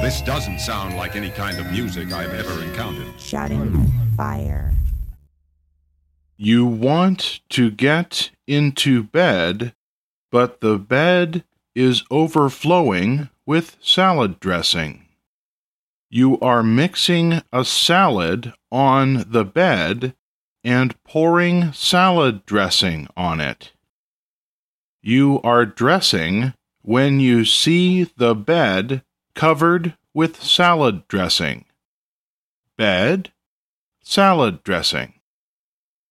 This doesn't sound like any kind of music I've ever encountered. Shouting fire. You want to get into bed, but the bed is overflowing with salad dressing. You are mixing a salad on the bed and pouring salad dressing on it. You are dressing when you see the bed covered with salad dressing. Bed, salad dressing.